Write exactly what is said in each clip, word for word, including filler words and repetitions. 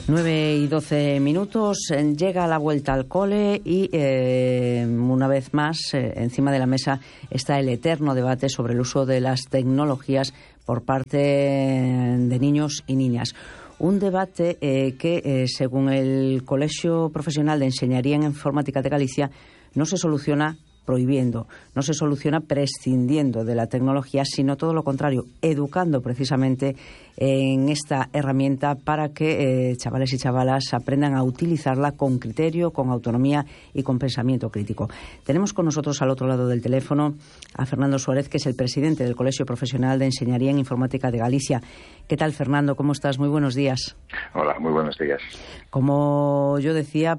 nueve y doce minutos, llega la vuelta al cole y eh, una vez más eh, encima de la mesa está el eterno debate sobre el uso de las tecnologías por parte de niños y niñas. Un debate eh, que, eh, según el Colegio Profesional de Enseñaría en Informática de Galicia, no se soluciona prohibiendo, no se soluciona prescindiendo de la tecnología, sino todo lo contrario, educando precisamente en esta herramienta para que eh, chavales y chavalas aprendan a utilizarla con criterio, con autonomía y con pensamiento crítico. Tenemos con nosotros al otro lado del teléfono a Fernando Suárez, que es el presidente del Colegio Profesional de Enseñaría en Informática de Galicia. ¿Qué tal, Fernando? ¿Cómo estás? Muy buenos días. Hola, muy buenos días. Como yo decía,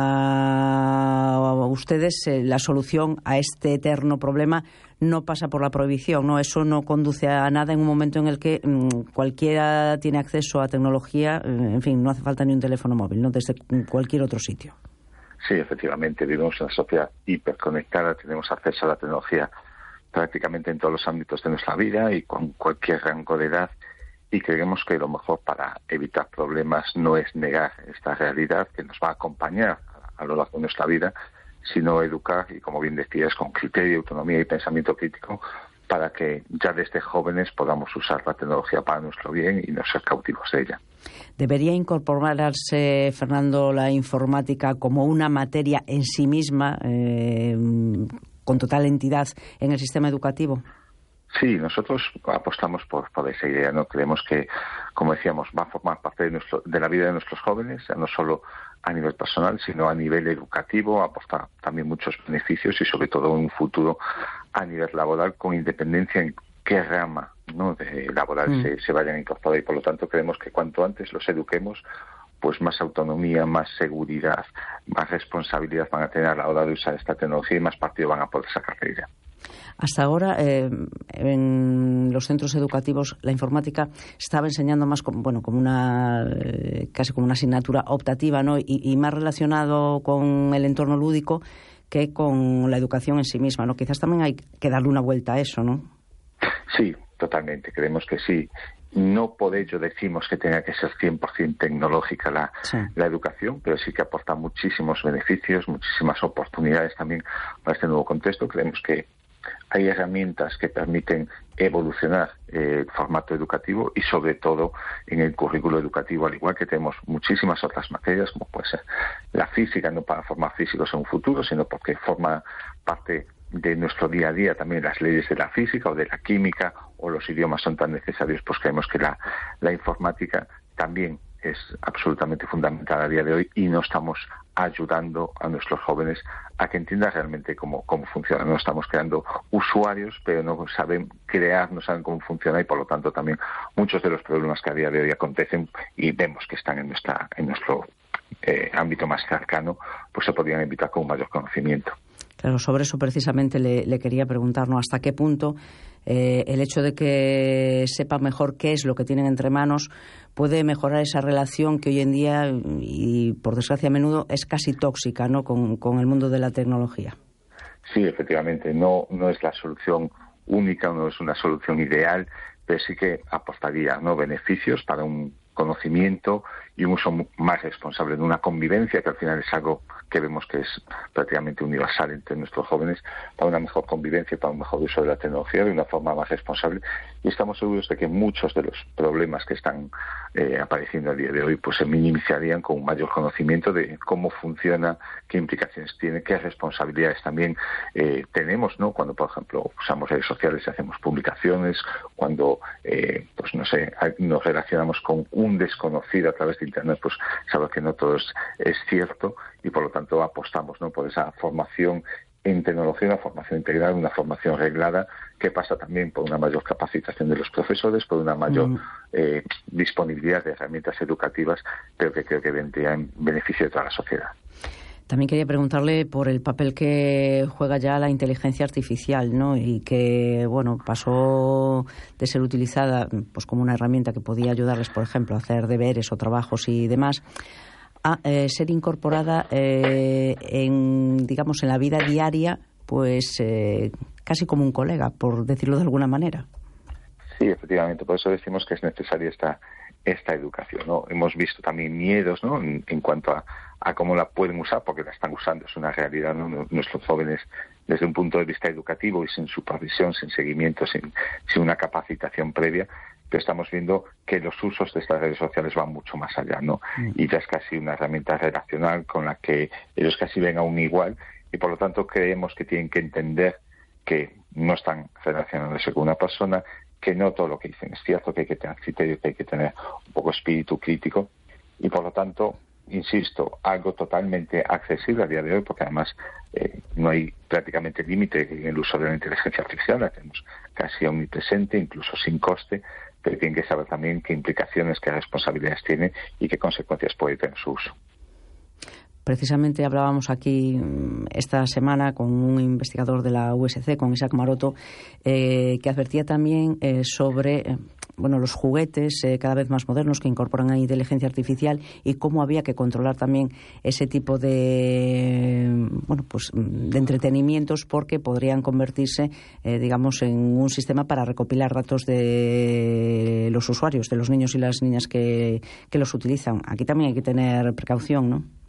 para ustedes eh, la solución a este eterno problema no pasa por la prohibición, ¿no? Eso no conduce a nada en un momento en el que mmm, cualquiera tiene acceso a tecnología, en fin, no hace falta ni un teléfono móvil, ¿no? Desde cualquier otro sitio. Sí, efectivamente, vivimos en una sociedad hiperconectada, tenemos acceso a la tecnología prácticamente en todos los ámbitos de nuestra vida y con cualquier rango de edad, y creemos que lo mejor para evitar problemas no es negar esta realidad que nos va a acompañar a lo largo de nuestra vida, sino educar, y como bien decías, con criterio, autonomía y pensamiento crítico, para que ya desde jóvenes podamos usar la tecnología para nuestro bien y no ser cautivos de ella. ¿Debería incorporarse, Fernando, la informática como una materia en sí misma, eh, con total entidad en el sistema educativo? Sí, nosotros apostamos por, por esa idea, ¿no? Creemos que, como decíamos, va a formar parte de, nuestro, de la vida de nuestros jóvenes, no solo a nivel personal, sino a nivel educativo, aporta también muchos beneficios y sobre todo en un futuro a nivel laboral, con independencia en qué rama, ¿no?, de laboral mm. se, se vayan a incorporar, y por lo tanto creemos que cuanto antes los eduquemos, pues más autonomía, más seguridad, más responsabilidad van a tener a la hora de usar esta tecnología y más partido van a poder sacar de ella. Hasta ahora, eh, en los centros educativos, la informática estaba enseñando más como, bueno, como una, eh, casi como una asignatura optativa, ¿no? Y, y más relacionado con el entorno lúdico que con la educación en sí misma, ¿no? Quizás también hay que darle una vuelta a eso, ¿no? Sí, totalmente. Creemos que sí. No por ello decimos que tenga que ser cien por ciento tecnológica la, sí. la educación, pero sí que aporta muchísimos beneficios, muchísimas oportunidades también para este nuevo contexto. Creemos que hay herramientas que permiten evolucionar eh, el formato educativo y sobre todo en el currículo educativo, al igual que tenemos muchísimas otras materias, como puede ser la física, no para formar físicos en un futuro, sino porque forma parte de nuestro día a día también las leyes de la física o de la química, o los idiomas son tan necesarios, pues creemos que la, la informática también es absolutamente fundamental a día de hoy, y no estamos ayudando a nuestros jóvenes a que entiendan realmente cómo, cómo funciona. No estamos creando usuarios, pero no saben crear, no saben cómo funciona, y por lo tanto también muchos de los problemas que a día de hoy acontecen y vemos que están en nuestra en nuestro eh, ámbito más cercano, pues se podrían evitar con un mayor conocimiento. Claro, sobre eso precisamente le, le quería preguntar, ¿no? ¿Hasta qué punto eh, el hecho de que sepan mejor qué es lo que tienen entre manos puede mejorar esa relación que hoy en día, y por desgracia a menudo, es casi tóxica, ¿no?, con, con el mundo de la tecnología? Sí, efectivamente, no, no es la solución única, no es una solución ideal, pero sí que aportaría, ¿no?, beneficios para un conocimiento y un uso más responsable de una convivencia, que al final es algo que vemos que es prácticamente universal entre nuestros jóvenes, para una mejor convivencia, para un mejor uso de la tecnología de una forma más responsable. Y estamos seguros de que muchos de los problemas que están eh, apareciendo a día de hoy pues se minimizarían con un mayor conocimiento de cómo funciona, qué implicaciones tiene, qué responsabilidades también eh, tenemos, ¿no?, cuando, por ejemplo, usamos redes sociales y hacemos publicaciones, cuando eh, pues no sé, nos relacionamos con un desconocido a través de Internet, pues sabes que no todo es, es cierto, y por lo tanto apostamos, ¿no?, por esa formación en tecnología, una formación integral, una formación reglada, que pasa también por una mayor capacitación de los profesores, por una mayor mm. eh, disponibilidad de herramientas educativas, pero que creo que vendría en beneficio de toda la sociedad. También quería preguntarle por el papel que juega ya la inteligencia artificial, ¿no?, y que, bueno, pasó de ser utilizada pues como una herramienta que podía ayudarles, por ejemplo, a hacer deberes o trabajos y demás, a eh, ser incorporada eh, en, digamos, en la vida diaria, pues eh, casi como un colega, por decirlo de alguna manera. Sí, efectivamente, por eso decimos que es necesaria esta esta educación, ¿no? Hemos visto también miedos, ¿no? En, en cuanto a, a cómo la pueden usar, porque la están usando, es una realidad, ¿no? Nuestros jóvenes, desde un punto de vista educativo y sin supervisión, sin seguimiento, sin, sin una capacitación previa, pero estamos viendo que los usos de estas redes sociales van mucho más allá, ¿no? Mm. Y ya es casi una herramienta relacional con la que ellos casi ven a un igual, y por lo tanto creemos que tienen que entender que no están relacionándose con una persona, que no todo lo que dicen es cierto, que hay que tener criterio, que hay que tener un poco espíritu crítico, y por lo tanto, insisto, algo totalmente accesible a día de hoy, porque además eh, no hay prácticamente límite en el uso de la inteligencia artificial, la tenemos casi omnipresente, incluso sin coste, pero tienen que saber también qué implicaciones, qué responsabilidades tiene y qué consecuencias puede tener su uso. Precisamente hablábamos aquí esta semana con un investigador de la U S C, con Isaac Maroto, eh, que advertía también eh, sobre eh, bueno, los juguetes eh, cada vez más modernos que incorporan a inteligencia artificial y cómo había que controlar también ese tipo de bueno, pues de entretenimientos, porque podrían convertirse, eh, digamos, en un sistema para recopilar datos de los usuarios, de los niños y las niñas que, que los utilizan. Aquí también hay que tener precaución, ¿no?